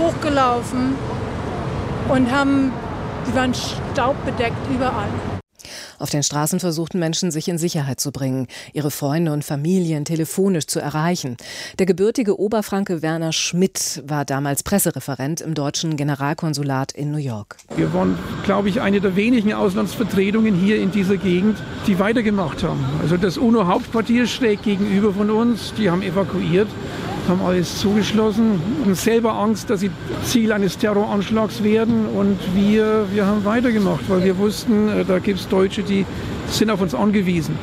hochgelaufen und sie waren staubbedeckt überall. Auf den Straßen versuchten Menschen, sich in Sicherheit zu bringen, ihre Freunde und Familien telefonisch zu erreichen. Der gebürtige Oberfranke Werner Schmidt war damals Pressereferent im deutschen Generalkonsulat in New York. Wir waren, glaube ich, eine der wenigen Auslandsvertretungen hier in dieser Gegend, die weitergemacht haben. Also das UNO-Hauptquartier schräg gegenüber von uns, die haben evakuiert, haben alles zugeschlossen, haben selber Angst, dass sie Ziel eines Terroranschlags werden. Und wir haben weitergemacht, weil wir wussten, da gibt es Deutsche, die sind auf uns angewiesen.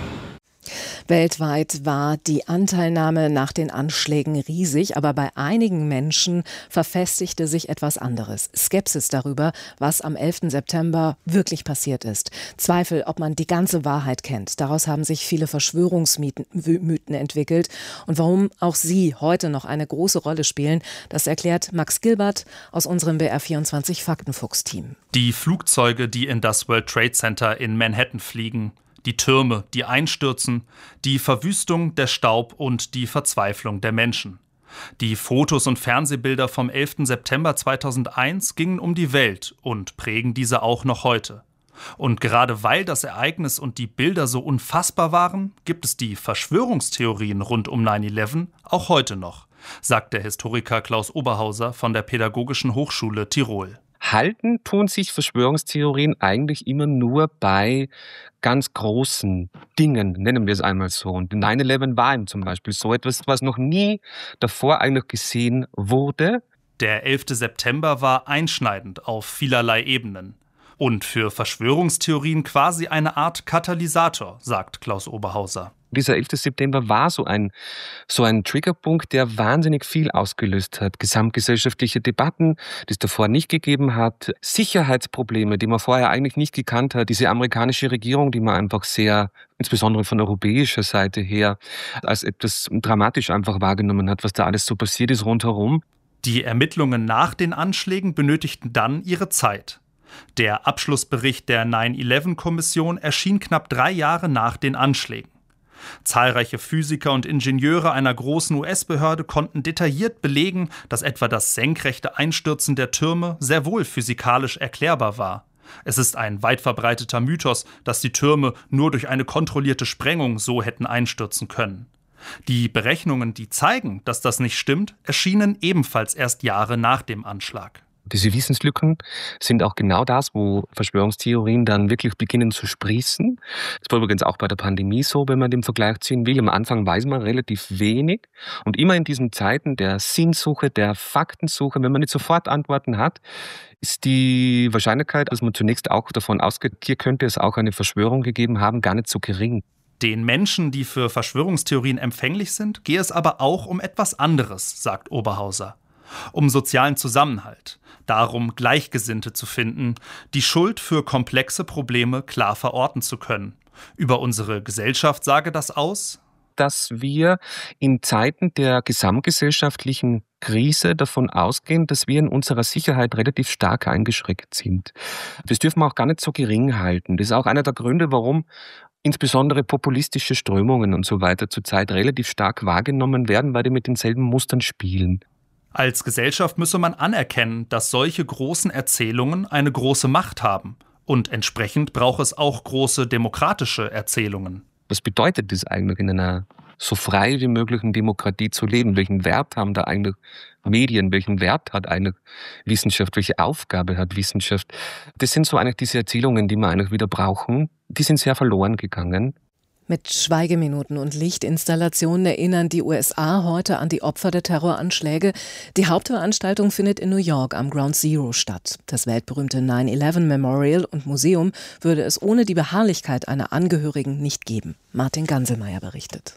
Weltweit war die Anteilnahme nach den Anschlägen riesig, aber bei einigen Menschen verfestigte sich etwas anderes. Skepsis darüber, was am 11. September wirklich passiert ist. Zweifel, ob man die ganze Wahrheit kennt. Daraus haben sich viele Verschwörungsmythen entwickelt. Und warum auch sie heute noch eine große Rolle spielen, das erklärt Max Gilbert aus unserem BR24 Faktenfuchs-Team. Die Flugzeuge, die in das World Trade Center in Manhattan fliegen, die Türme, die einstürzen, die Verwüstung, der Staub und die Verzweiflung der Menschen. Die Fotos und Fernsehbilder vom 11. September 2001 gingen um die Welt und prägen diese auch noch heute. Und gerade weil das Ereignis und die Bilder so unfassbar waren, gibt es die Verschwörungstheorien rund um 9/11 auch heute noch, sagt der Historiker Klaus Oberhauser von der Pädagogischen Hochschule Tirol. Halten tun sich Verschwörungstheorien eigentlich immer nur bei ganz großen Dingen, nennen wir es einmal so. Und 9/11 war eben zum Beispiel so etwas, was noch nie davor eigentlich gesehen wurde. Der 11. September war einschneidend auf vielerlei Ebenen. Und für Verschwörungstheorien quasi eine Art Katalysator, sagt Klaus Oberhauser. Dieser 11. September war so ein Triggerpunkt, der wahnsinnig viel ausgelöst hat. Gesamtgesellschaftliche Debatten, die es davor nicht gegeben hat. Sicherheitsprobleme, die man vorher eigentlich nicht gekannt hat. Diese amerikanische Regierung, die man einfach sehr, insbesondere von europäischer Seite her, als etwas dramatisch einfach wahrgenommen hat, was da alles so passiert ist rundherum. Die Ermittlungen nach den Anschlägen benötigten dann ihre Zeit. Der Abschlussbericht der 9/11-Kommission erschien knapp 3 Jahre nach den Anschlägen. Zahlreiche Physiker und Ingenieure einer großen US-Behörde konnten detailliert belegen, dass etwa das senkrechte Einstürzen der Türme sehr wohl physikalisch erklärbar war. Es ist ein weit verbreiteter Mythos, dass die Türme nur durch eine kontrollierte Sprengung so hätten einstürzen können. Die Berechnungen, die zeigen, dass das nicht stimmt, erschienen ebenfalls erst Jahre nach dem Anschlag. Diese Wissenslücken sind auch genau das, wo Verschwörungstheorien dann wirklich beginnen zu sprießen. Das war übrigens auch bei der Pandemie so, wenn man den Vergleich ziehen will. Am Anfang weiß man relativ wenig. Und immer in diesen Zeiten der Sinnsuche, der Faktensuche, wenn man nicht sofort Antworten hat, ist die Wahrscheinlichkeit, dass man zunächst auch davon ausgeht, hier könnte es auch eine Verschwörung gegeben haben, gar nicht so gering. Den Menschen, die für Verschwörungstheorien empfänglich sind, gehe es aber auch um etwas anderes, sagt Oberhauser. Um sozialen Zusammenhalt, darum, Gleichgesinnte zu finden, die Schuld für komplexe Probleme klar verorten zu können. Über unsere Gesellschaft sage das aus, dass wir in Zeiten der gesamtgesellschaftlichen Krise davon ausgehen, dass wir in unserer Sicherheit relativ stark eingeschränkt sind. Das dürfen wir auch gar nicht so gering halten. Das ist auch einer der Gründe, warum insbesondere populistische Strömungen und so weiter zurzeit relativ stark wahrgenommen werden, weil die mit denselben Mustern spielen. Als Gesellschaft müsse man anerkennen, dass solche großen Erzählungen eine große Macht haben. Und entsprechend braucht es auch große demokratische Erzählungen. Was bedeutet es eigentlich, in einer so frei wie möglichen Demokratie zu leben? Welchen Wert haben da eigentlich Medien? Welchen Wert hat eine Wissenschaft? Welche Aufgabe hat Wissenschaft? Das sind so eigentlich diese Erzählungen, die wir eigentlich wieder brauchen. Die sind sehr verloren gegangen. Mit Schweigeminuten und Lichtinstallationen erinnern die USA heute an die Opfer der Terroranschläge. Die Hauptveranstaltung findet in New York am Ground Zero statt. Das weltberühmte 9/11 Memorial und Museum würde es ohne die Beharrlichkeit einer Angehörigen nicht geben. Martin Ganselmeier berichtet.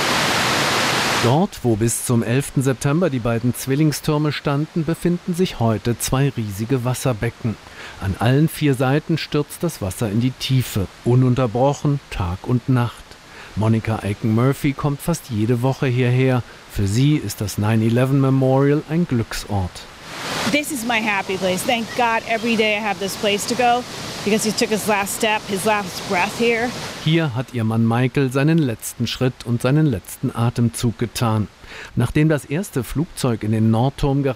Dort, wo bis zum 11. September die beiden Zwillingstürme standen, befinden sich heute 2 riesige Wasserbecken. An allen 4 Seiten stürzt das Wasser in die Tiefe, ununterbrochen, Tag und Nacht. Monica Aiken-Murphy kommt fast jede Woche hierher. Für sie ist das 9/11 Memorial ein Glücksort. This is my happy place. Thank God every day I have this place to go because he took his last step, his last breath here. Hier hat ihr Mann Michael seinen letzten Schritt und seinen letzten Atemzug getan. Nachdem das erste Flugzeug in den Nordturm